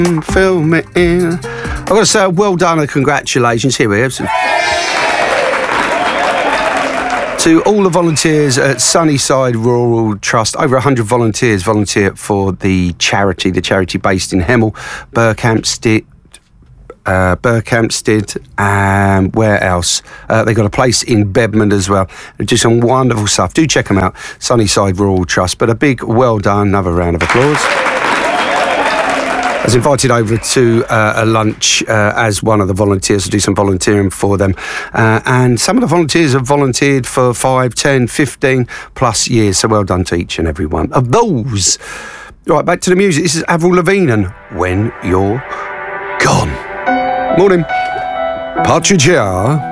Fill me in. I've got to say, well done and congratulations. Here we have to all the volunteers at Sunnyside Rural Trust. Over 100 volunteers volunteer for the charity based in Hemel, Berkhamsted, and where else? They've got a place in Bedmond as well. They do some wonderful stuff. Do check them out, Sunnyside Rural Trust. But a big well done, another round of applause. I was invited over to a lunch as one of the volunteers to do some volunteering for them. And some of the volunteers have volunteered for 5, 10, 15 plus years. So well done to each and every one of those. Right, back to the music. This is Avril Lavigne and When You're Gone. Morning. Partridge here.